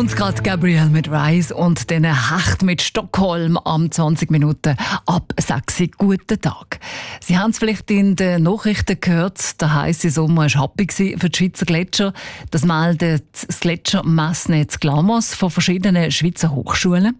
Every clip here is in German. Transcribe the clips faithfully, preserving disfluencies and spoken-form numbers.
uns gerade Gabrielle mit Rise und den Hecht mit Stockholm am zwanzig Minuten ab sechs Uhr. Guten Tag. Sie haben es vielleicht in den Nachrichten gehört, der heisse Sommer war happy für die Schweizer Gletscher. Das meldet das Gletschermessnetz Glamos von verschiedenen Schweizer Hochschulen.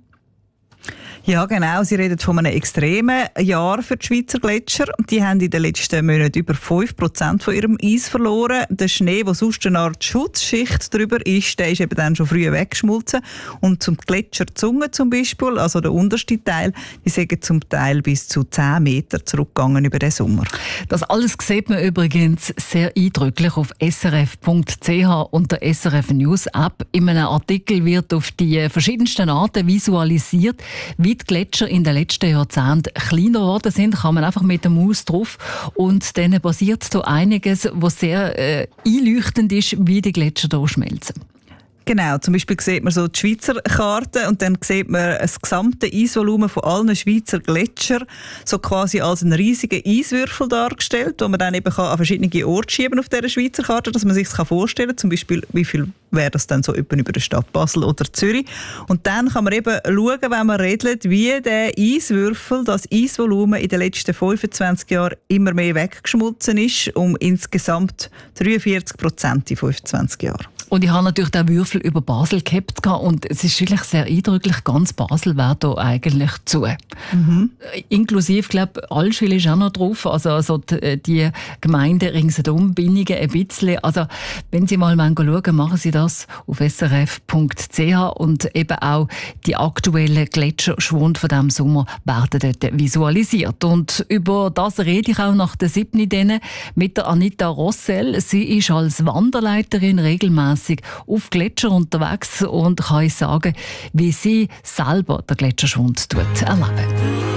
Ja, genau. Sie reden von einem extremen Jahr für die Schweizer Gletscher. Die haben in den letzten Monaten über fünf Prozent von ihrem Eis verloren. Der Schnee, der sonst eine Art Schutzschicht drüber ist, der ist eben dann schon früh weggeschmolzen. Und zum Gletscherzunge zum Beispiel, also der unterste Teil, die sind zum Teil bis zu zehn Meter zurückgegangen über den Sommer. Das alles sieht man übrigens sehr eindrücklich auf s r f punkt c h und der S R F News App. In einem Artikel wird auf die verschiedensten Arten visualisiert, wie die Gletscher in den letzten Jahrzehnten kleiner geworden sind, kann man einfach mit der Maus drauf. Und dann passiert da einiges, was sehr äh, einleuchtend ist, wie die Gletscher hier schmelzen. Genau, zum Beispiel sieht man so die Schweizer Karte und dann sieht man das gesamte Eisvolumen von allen Schweizer Gletschern so quasi als einen riesigen Eiswürfel dargestellt, wo man dann eben an verschiedene Orte schieben auf dieser Schweizer Karte, dass man sich das vorstellen kann. Zum Beispiel, wie viel wäre das dann so etwa über die Stadt Basel oder Zürich. Und dann kann man eben schauen, wenn man redet, wie der Eiswürfel, das Eisvolumen in den letzten fünfundzwanzig Jahren immer mehr weggeschmolzen ist, um insgesamt dreiundvierzig Prozent in fünfundzwanzig Jahren. Und ich habe natürlich den Würfel über Basel gehabt und es ist wirklich sehr eindrücklich, ganz Basel wäre da eigentlich zu. Mhm. Inklusive, glaube Allschwil ist auch noch drauf, also, also die, die Gemeinden ringsherum, Binningen ein bisschen. Also wenn Sie mal schauen, machen Sie das auf s r f punkt c h und eben auch die aktuellen Gletscherschwund von diesem Sommer werden dort visualisiert. Und über das rede ich auch nach der siebten mit der Anita Rossel. Sie ist als Wanderleiterin regelmäßig auf Gletscher unterwegs und kann ich sagen, wie sie selber den Gletscherschwund erlebt.